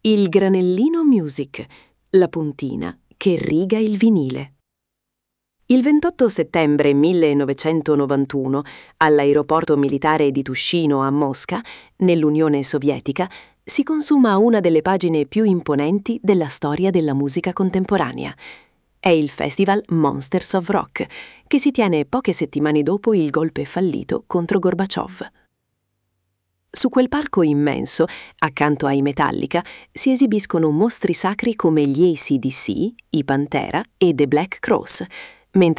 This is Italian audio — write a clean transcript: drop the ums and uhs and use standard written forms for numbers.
Il Granellino Music, la puntina che riga il vinile. Il 28 settembre 1991, all'aeroporto militare di Tushino a Mosca, nell'Unione Sovietica, si consuma una delle pagine più imponenti della storia della musica contemporanea. È il festival Monsters of Rock, che si tiene poche settimane dopo il golpe fallito contro Gorbaciov. Su quel palco immenso, accanto ai Metallica, si esibiscono mostri sacri come gli AC/DC, i Pantera e The Black Crowes, mentre